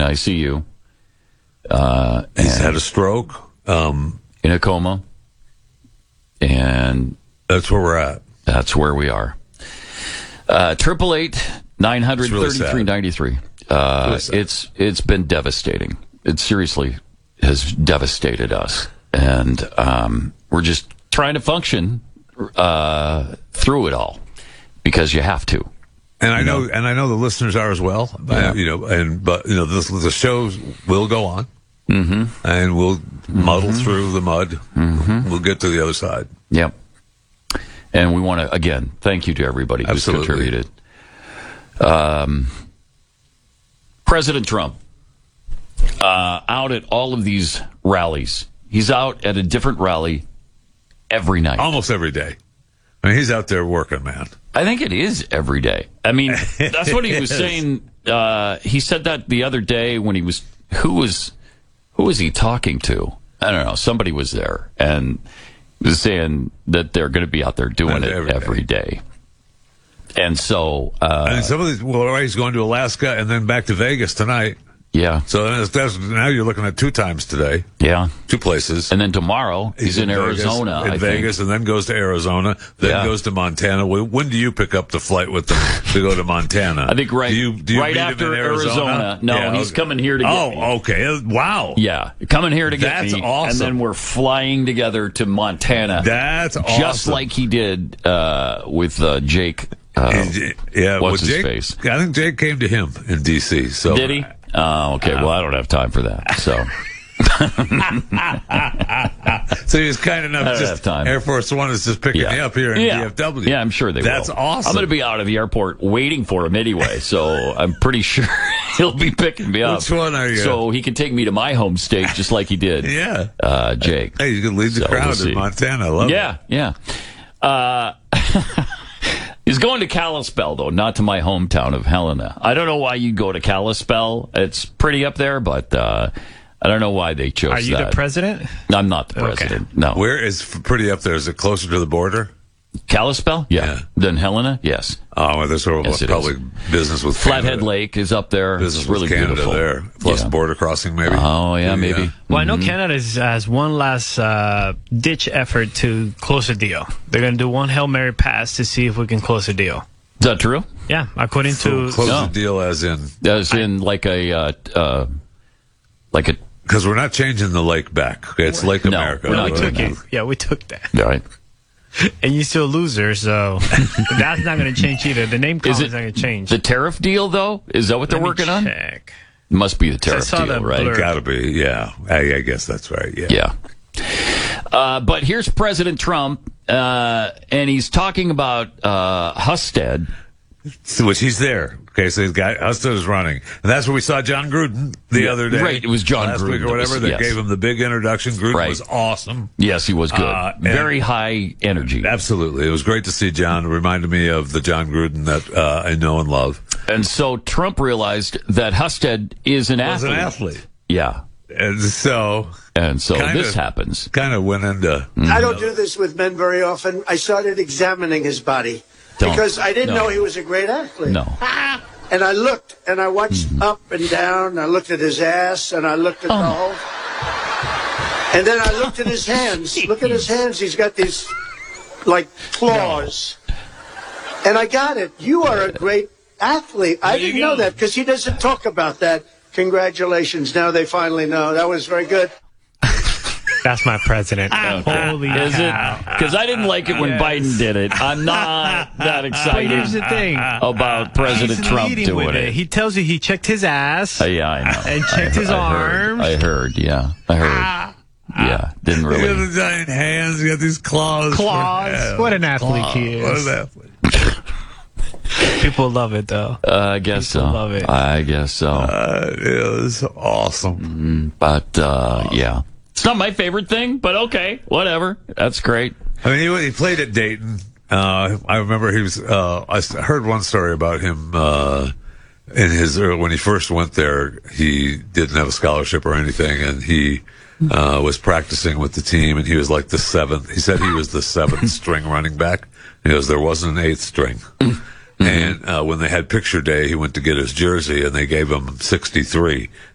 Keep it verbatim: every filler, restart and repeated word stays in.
I C U. Uh, He's had a stroke. Um, in a coma. And that's where we're at. That's where we are. Triple eight nine hundred thirty three ninety three. Uh, it's it's been devastating. It seriously has devastated us, and um, we're just trying to function uh, through it all because you have to. And I know, know, and I know the listeners are as well. Yeah. Uh, you know, and but you know, the, the shows will go on, mm-hmm. and we'll muddle mm-hmm. through the mud. Mm-hmm. We'll get to the other side. Yep. And we want to again thank you to everybody who's Absolutely. contributed. Um, President Trump uh, out at all of these rallies. He's out at a different rally every night, almost every day. I mean, he's out there working, man. I think it is every day. I mean, that's what he was saying. Uh, he said that the other day when he was who was who was he talking to? I don't know. Somebody was there and was saying that they're going to be out there doing it every, every day. day. And so, uh, and some of these, well, he's going to Alaska and then back to Vegas tonight. Yeah. So that's, that's, now you're looking at two times today. Yeah. Two places. And then tomorrow he's, he's in, in Arizona. Vegas, in I Vegas, think. and then goes to Arizona, then yeah. goes to Montana. When do you pick up the flight with them to go to Montana? I think right, do you, do you right after Arizona? Arizona. No, yeah, he's okay. coming here to get oh, me. Oh, okay. Wow. Yeah. Coming here to get That's me. awesome. And then we're flying together to Montana. That's awesome. Just like he did uh, with uh, Jake. Uh, yeah, what's well, his Jake, face? I think Jake came to him in D C. So did he? Oh, okay. Well, I don't have time for that. So, so he was kind enough. I don't just have time. Air Force One is just picking yeah. me up here in yeah. D F W. Yeah, I'm sure they That's will. That's awesome. I'm going to be out of the airport waiting for him anyway, so I'm pretty sure he'll be picking me up. Which one are you? So he can take me to my home state just like he did. yeah, uh, Jake. Hey, you can lead the so crowd we'll in Montana. I love yeah, it. Yeah, yeah. Uh, he's going to Kalispell, though, not to my hometown of Helena. I don't know why you'd go to Kalispell. It's pretty up there, but uh, I don't know why they chose that. Are you that. the president? I'm not the president, okay. no. Where is pretty up there? Is it closer to the border? Kalispell? Yeah. yeah. Then Helena? Yes. Oh, well, there's yes, probably is. business with Flathead Canada. Lake is up there. Business it's really with Canada beautiful. there. Plus yeah. border crossing, maybe. Oh, yeah, maybe. Yeah. Well, mm-hmm. I know Canada is, has one last uh, ditch effort to close a deal. They're going to do one Hail Mary pass to see if we can close a deal. Is that true? Yeah, according so to close no. the deal as in as in like a uh, uh, like a because we're not changing the lake back. Okay, it's Lake no, America. We're not we took doing it. Yeah, we took that. All right. And you're still a loser, so that's not going to change either. The name is not going to change. The tariff deal, though, is that what they're Let me working on? check. It must be the tariff I saw deal, that right? blurb. Got to be, yeah. I, I guess that's right. Yeah. Yeah. Uh, but here's President Trump, uh, and he's talking about uh, Husted. So, which he's there. Okay, so he's got Husted is running, and that's where we saw John Gruden the yeah, other day. Right, it was John last Gruden week or whatever. was, That yes. gave him the big introduction. Gruden right. was awesome. Yes, he was good. Uh, Very high energy. Absolutely, it was great to see John. It reminded me of the John Gruden that uh, I know and love. And so Trump realized that Husted is an was athlete. an athlete. Yeah. And so, and so kinda, this happens. Kind of went into. Mm-hmm. I don't do this with men very often. I started examining his body don't. because I didn't no. know he was a great athlete. No. And I looked, and I watched mm-hmm. up and down. I looked at his ass, and I looked at oh. the whole. And then I looked at his hands. Look at his hands. He's got these, like, claws. No. And I got it. You are a great athlete. I didn't know that because he doesn't talk about that. Congratulations. Now they finally know. That was very good. That's my president. Holy Is cow. it? Because I didn't like it when yes. Biden did it. I'm not that excited. But here's the thing about President He's Trump leading doing with it. it. He tells you he checked his ass. Uh, yeah, I know. And checked I, his I arms. Heard, I heard, yeah. I heard. Yeah, didn't He really. got the giant hands. He got these claws. Claws. Yeah. What an athlete Claws. he is. What an athlete. People love it, though. Uh, I guess People so. love it. I guess so. Uh, it was awesome. Mm, but, uh, yeah. It's not my favorite thing, but okay. Whatever. That's great. I mean, he, he played at Dayton. Uh, I remember he was, uh, I heard one story about him, uh, in his, when he first went there, he didn't have a scholarship or anything, and he, uh, was practicing with the team, and he was like the seventh, he said he was the seventh string running back. He goes, there wasn't an eighth string. Mm-hmm. And, uh, when they had picture day, he went to get his jersey, and they gave him sixty-three.